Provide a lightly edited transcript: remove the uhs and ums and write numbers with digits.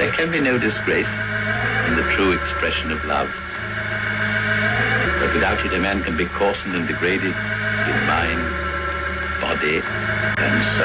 There can be no disgrace in the true expression of love. But without it, a man can be coarsened and degraded in mind, body, and soul.